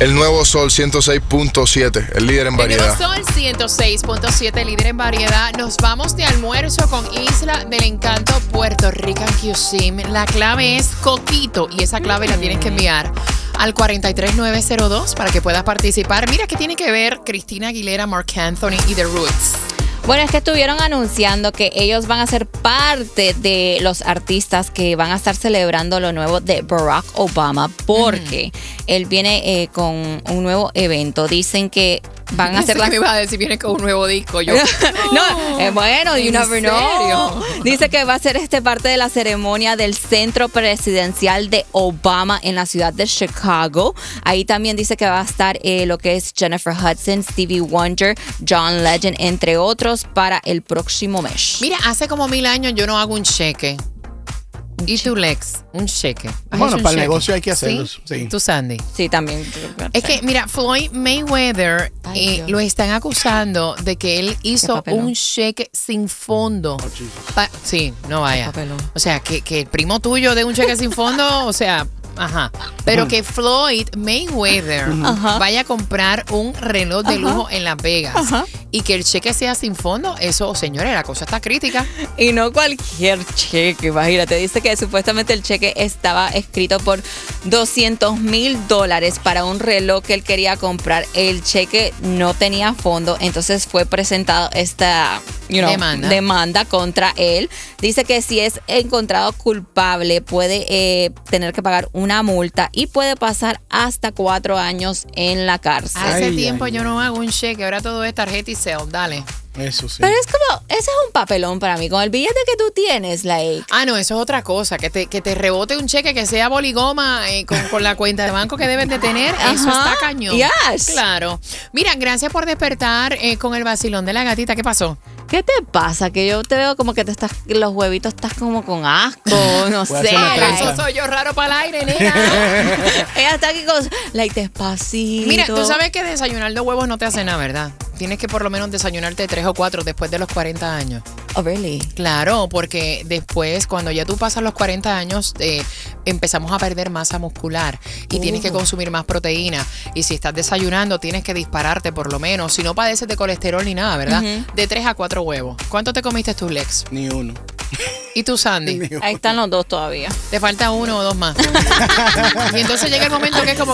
El Nuevo Sol 106.7, el líder en variedad. El Nuevo Sol 106.7, líder en variedad. Nos vamos de almuerzo con Isla del Encanto, Puerto Rican Cuisine. La clave es Coquito y esa clave la tienes que enviar al 43902 para que puedas participar. Mira qué tiene que ver Cristina Aguilera, Marc Anthony y The Roots. Bueno, es que estuvieron anunciando que ellos van a ser parte de los artistas que van a estar celebrando lo nuevo de Barack Obama porque él viene con un nuevo evento. Dicen que van a hacer me iba a decir, viene con un nuevo disco. Yo, bueno, you never know. Dice que va a ser parte de la ceremonia del Centro Presidencial de Obama en la ciudad de Chicago. Ahí también dice que va a estar lo que es Jennifer Hudson, Stevie Wonder, John Legend, entre otros, para el próximo mes. Mira, hace como 1000 años yo no hago un cheque. ¿Y tú, Lex? Un cheque. Bueno, para el negocio hay que hacerlo. Sí. ¿Tú, Sandy? Sí, también. Es que, mira, Floyd Mayweather lo están acusando de que él hizo un cheque sin fondo. Sí, no vaya. O sea, que el primo tuyo dé un cheque sin fondo, o sea... Ajá. Pero que Floyd Mayweather vaya a comprar un reloj de lujo en Las Vegas y que el cheque sea sin fondo, eso, señores, la cosa está crítica. Y no cualquier cheque, imagínate. Dice que supuestamente el cheque estaba escrito por $200,000 para un reloj que él quería comprar. El cheque no tenía fondo, entonces fue presentado esta demanda contra él. Dice que si es encontrado culpable puede tener que pagar una multa y puede pasar hasta 4 años en la cárcel. Hace tiempo yo no hago un cheque, ahora todo es tarjeta y cel, dale. Eso sí. Pero es como, ese es un papelón para mí. Con el billete que tú tienes, like. Ah, no, eso es otra cosa. Que te rebote un cheque que sea boligoma con la cuenta de banco que deben de tener. Eso está cañón. Yes. Claro. Mira, gracias por despertar con el vacilón de la gatita. ¿Qué pasó? ¿Qué te pasa? Que yo te veo como que los huevitos estás como con asco, no sé. Eso soy yo raro para el aire, nena. Ella está aquí con, like, despacito. Mira, tú sabes que desayunar de huevos no te hace nada, ¿verdad? Tienes que por lo menos desayunarte 3 o 4 después de los 40 años. Oh, really? Claro, porque después, cuando ya tú pasas los 40 años, empezamos a perder masa muscular y tienes que consumir más proteína. Y si estás desayunando, tienes que dispararte por lo menos. Si no padeces de colesterol ni nada, ¿verdad? De 3 a 4 huevos. ¿Cuánto te comiste tú, Lex? Ni uno. ¿Y tú, Sandy? Ahí están los dos todavía. Te falta 1 o 2 más. Y entonces llega el momento que es como